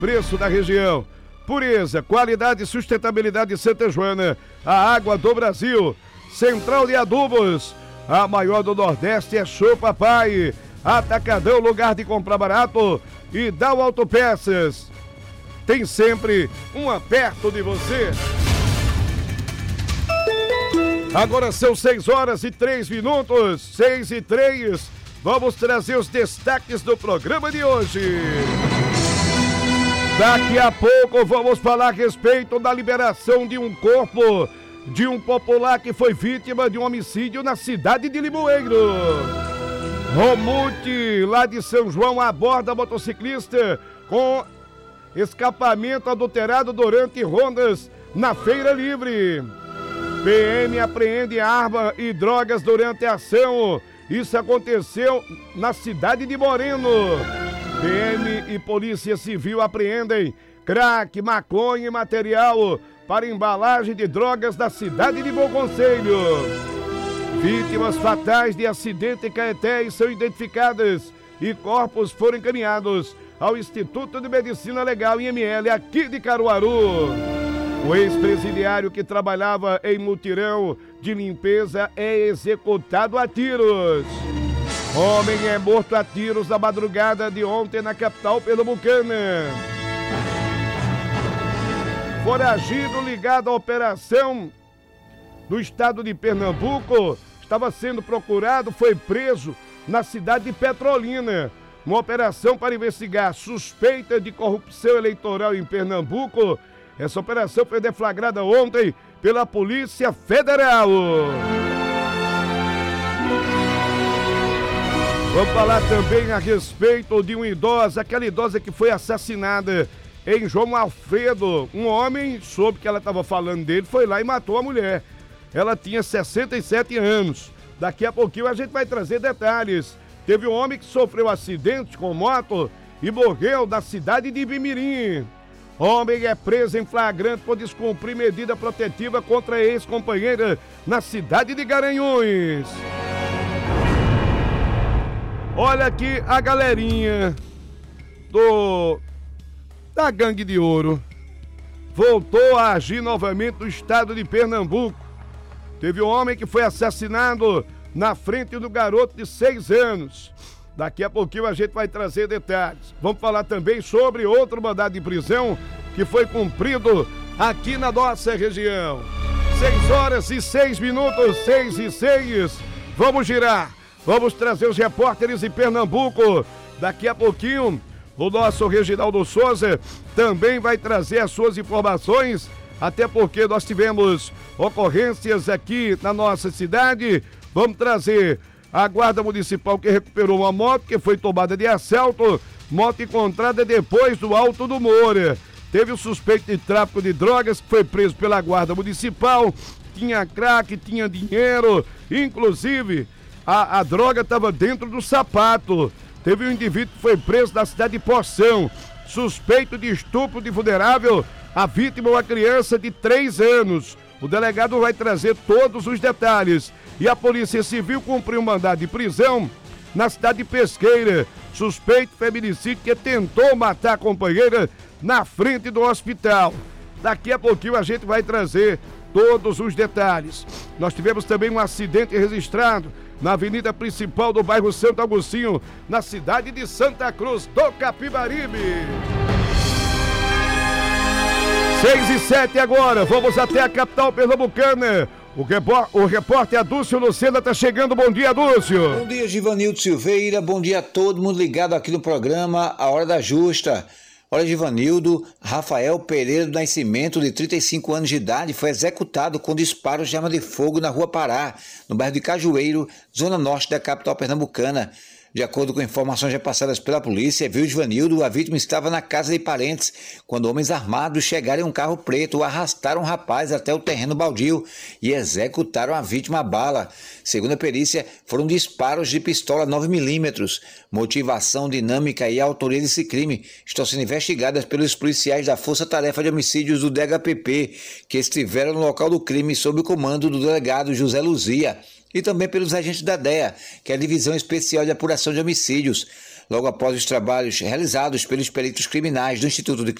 preço da região. Pureza, qualidade e sustentabilidade de Santa Joana, a água do Brasil. Central de Adubos, a maior do Nordeste é Show Papai. Atacadão, lugar de comprar barato. E Dal Autopeças, tem sempre um perto de você. Agora são 6h03, 6h03. Vamos trazer os destaques do programa de hoje. Daqui a pouco vamos falar a respeito da liberação de um corpo de um popular que foi vítima de um homicídio na cidade de Limoeiro. Romute, lá de São João, aborda motociclista com escapamento adulterado durante rondas na Feira Livre. PM apreende arma e drogas durante a ação. Isso aconteceu na cidade de Moreno. PM e Polícia Civil apreendem crack, maconha e material para embalagem de drogas da cidade de Bom Conselho. Vítimas fatais de acidente em Caeté são identificadas e corpos foram encaminhados ao Instituto de Medicina Legal IML aqui de Caruaru. O ex-presidiário que trabalhava em mutirão de limpeza é executado a tiros. Homem é morto a tiros na madrugada de ontem na capital pernambucana. Foragido ligado à operação do estado de Pernambuco, estava sendo procurado, foi preso na cidade de Petrolina. Uma operação para investigar suspeita de corrupção eleitoral em Pernambuco. Essa operação foi deflagrada ontem pela Polícia Federal. Vamos falar também a respeito de uma idosa, aquela idosa que foi assassinada em João Alfredo. Um homem soube que ela estava falando dele, foi lá e matou a mulher. Ela tinha 67 anos. Daqui a pouquinho a gente vai trazer detalhes. Teve um homem que sofreu acidente com moto e morreu na cidade de Ibimirim. Homem é preso em flagrante por descumprir medida protetiva contra a ex-companheira na cidade de Garanhuns. Olha aqui a galerinha da Gangue de Ouro. Voltou a agir novamente no estado de Pernambuco. Teve um homem que foi assassinado na frente do garoto de 6 anos. Daqui a pouquinho a gente vai trazer detalhes. Vamos falar também sobre outro mandado de prisão que foi cumprido aqui na nossa região. 6h06, 6h06. Vamos girar. Vamos trazer os repórteres em Pernambuco. Daqui a pouquinho, o nosso Reginaldo Souza também vai trazer as suas informações, até porque nós tivemos ocorrências aqui na nossa cidade. Vamos trazer a Guarda Municipal que recuperou uma moto que foi tomada de assalto, moto encontrada depois do Alto do Moura. Teve o suspeito de tráfico de drogas que foi preso pela Guarda Municipal, tinha crack, tinha dinheiro, inclusive a droga estava dentro do sapato. Teve um indivíduo que foi preso na cidade de Poção, suspeito de estupro de vulnerável, a vítima é uma criança de 3 anos. O delegado vai trazer todos os detalhes. E a Polícia Civil cumpriu um mandado de prisão na cidade de Pesqueira. Suspeito de feminicídio que tentou matar a companheira na frente do hospital. Daqui a pouquinho a gente vai trazer todos os detalhes. Nós tivemos também um acidente registrado na avenida principal do bairro Santo Agostinho, na cidade de Santa Cruz do Capibaribe. 6h07 agora, vamos até a capital pernambucana. O repórter Adúcio Lucena está chegando. Bom dia, Adúcio. Bom dia, Givanildo Silveira. Bom dia a todo mundo ligado aqui no programa A Hora da Justa. Olha, Givanildo, Rafael Pereira do Nascimento, de 35 anos de idade, foi executado com disparos de arma de fogo na Rua Pará, no bairro de Cajueiro, zona norte da capital pernambucana. De acordo com informações repassadas pela polícia, viu Givanildo, a vítima estava na casa de parentes, quando homens armados chegaram em um carro preto, arrastaram o rapaz até o terreno baldio e executaram a vítima a bala. Segundo a perícia, foram disparos de pistola 9mm. Motivação, dinâmica e autoria desse crime estão sendo investigadas pelos policiais da Força Tarefa de Homicídios do DHPP, que estiveram no local do crime sob o comando do delegado José Luzia, e também pelos agentes da DEA, que é a Divisão Especial de Apuração de Homicídios. logo após os trabalhos realizados pelos peritos criminais do Instituto de